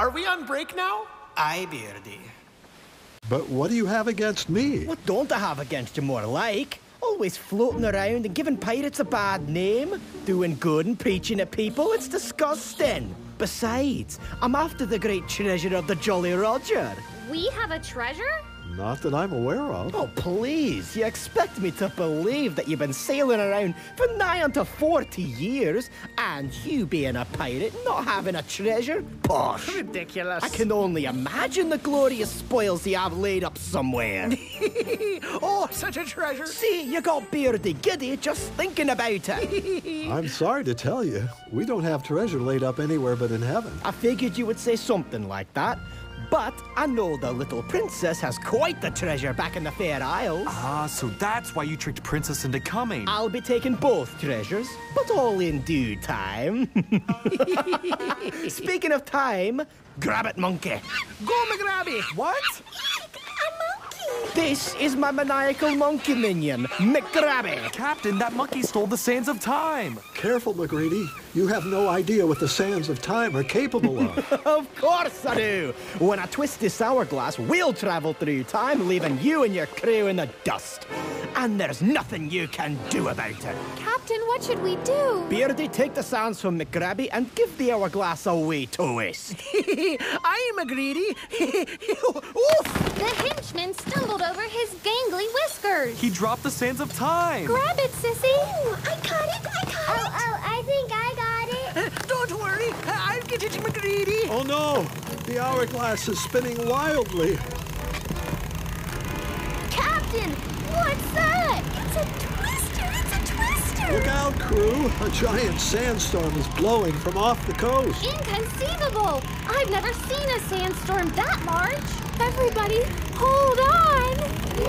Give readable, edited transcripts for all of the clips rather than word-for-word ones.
Are we on break now? Aye, Beardy. But what do you have against me? What don't I have against you more like? Always floating around and giving pirates a bad name. Doing good and preaching at people, it's disgusting. Besides, I'm after the great treasure of the Jolly Roger. We have a treasure? Not that I'm aware of. Oh, please, you expect me to believe that you've been sailing around for nigh unto 40 years, and you being a pirate, not having a treasure? Bosh! Ridiculous. I can only imagine the glorious spoils you have laid up somewhere. Oh, such a treasure. See, you got beardy giddy just thinking about it. I'm sorry to tell you, we don't have treasure laid up anywhere but in heaven. I figured you would say something like that. But I know the little princess has quite the treasure back in the Fair Isles. Ah, so that's why you tricked Princess into coming. I'll be taking both treasures, but all in due time. Speaking of time, grab it, monkey. Go, McGrabby. What? This is my maniacal monkey minion, McGrabby. Captain, that monkey stole the sands of time. Careful, McGreedy. You have no idea what the sands of time are capable of. Of course I do. When I twist this hourglass, we'll travel through time, leaving you and your crew in the dust. And there's nothing you can do about it. Captain, what should we do? Beardy, take the sands from McGrabby and give the hourglass away to us. I'm McGreedy. Oof! The henchman stumbled over his gangly whiskers. He dropped the sands of time. Grab it, sissy. I caught it! Oh, I think I got it. Don't worry. I'll get it, McGreedy. Oh no! The hourglass is spinning wildly. Captain, what's that? It's a twister! It's a twister! Look out, crew! A giant sandstorm is blowing from off the coast. Inconceivable! I've never seen a sandstorm that large. Everybody, hold on!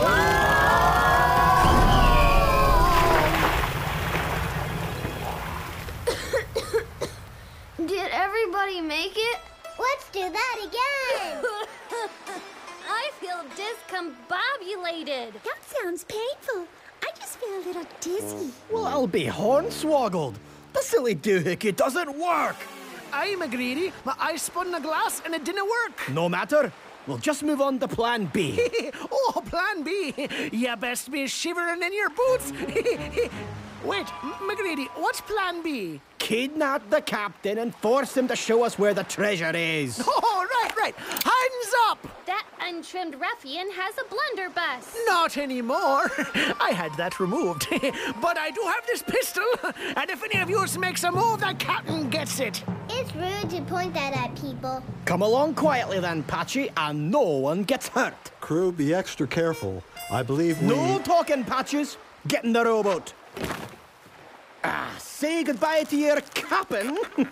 Did everybody make it? Let's do that again! I feel discombobulated. That sounds painful. I just feel a little dizzy. Well, I'll be hornswoggled. The silly doohickey doesn't work. I'm McGreedy. I spun the glass and it didn't work. No matter. We'll just move on to plan B. Oh, plan B. You best be shivering in your boots. Wait, McGreedy, what's plan B? Kidnap the captain and force him to show us where the treasure is. Oh, right. Hands up. That untrimmed ruffian has a blunderbuss. Not anymore. I had that removed. But I do have this pistol. And if any of yours makes a move, the captain gets it. It's rude to point that at people. Come along quietly then, Patchy, and no one gets hurt. Crew, be extra careful. I believe we... No talking, Patches. Get in the rowboat. Say goodbye to your captain.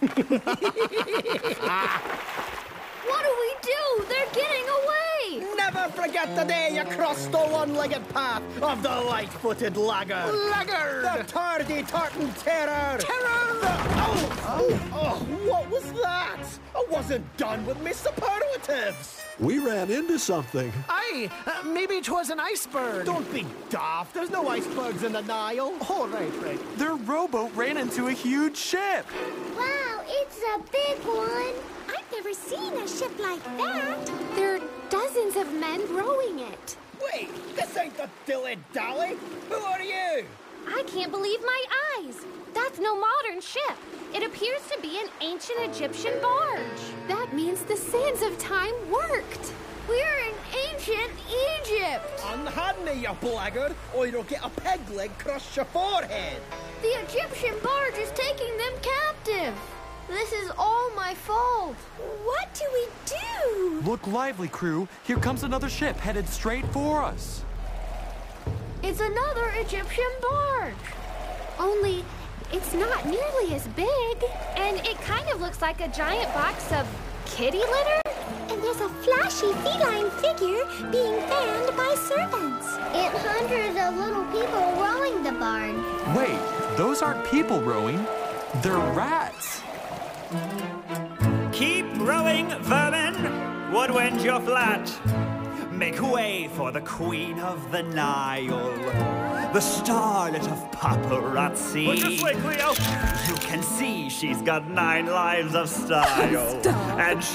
What do we do? They're getting away. Never forget the day you crossed the one-legged path of the light-footed laggard. Laggard. The tardy tartan terror. Terror. What was that? I wasn't done with my superlatives. We ran into something. Aye, maybe it was an iceberg. Don't be daft. There's no icebergs in the Nile. Oh, right. Their rowboat ran into a huge ship. Wow, it's a big one. I've never seen a ship like that. There are dozens of men rowing it. Wait, this ain't the dilly-dally. Who are you? I can't believe my eyes. That's no modern ship. It appears to be an ancient Egyptian barge. That means the sands of time worked. We're in ancient Egypt. Unhand me, you blackguard, or you'll get a peg leg across your forehead. The Egyptian barge is taking them captive. This is all my fault. What do we do? Look lively, crew. Here comes another ship headed straight for us. It's another Egyptian barge. Only it's not nearly as big. And it kind of looks like a giant box of kitty litter. And there's a flashy feline figure being fanned by servants. And hundreds of little people rowing the barge. Wait, those aren't people rowing. They're rats. Keep rowing, vermin. Woodwind your flat. Make way for the Queen of the Nile, the starlet of paparazzi. What's this way, Cleo? You can see she's got 9 lives of style. Stop. And